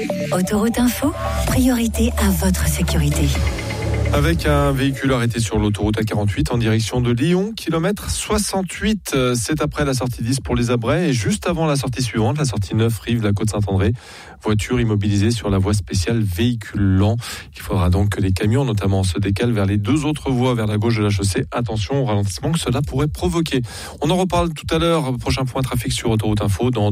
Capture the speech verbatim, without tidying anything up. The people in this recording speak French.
Autoroute Info, priorité à votre sécurité. Avec un véhicule arrêté sur l'autoroute A quarante-huit en direction de Lyon, kilomètre soixante-huit. C'est après la sortie dix pour les Abrets et juste avant la sortie suivante, la sortie neuf Rive, la Côte-Saint-André. Voiture immobilisée sur la voie spéciale véhicule lent. Il faudra donc que les camions, notamment, se décalent vers les deux autres voies vers la gauche de la chaussée. Attention au ralentissement que cela pourrait provoquer. On en reparle tout à l'heure. Prochain point trafic sur Autoroute Info dans